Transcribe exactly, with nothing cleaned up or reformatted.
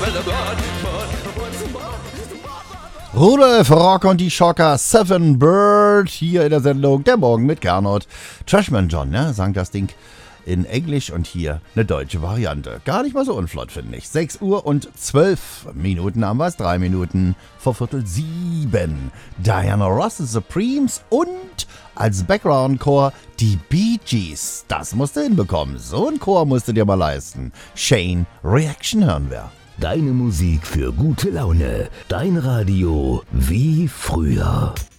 Rudolf Rock und die Schocker, Seven Bird, hier in der Sendung Der Morgen mit Gernot. Trashman John, ne, sang das Ding in Englisch und hier eine deutsche Variante. Gar nicht mal so unflott, finde ich. sechs Uhr und zwölf Minuten haben wir es, drei Minuten vor Viertel sieben. Diana Ross, The Supremes und als Background-Chor die Bee Gees. Das musst du hinbekommen. So ein Chor musst du dir mal leisten. Shane Reaction hören wir. Deine Musik für gute Laune. Dein Radio wie früher.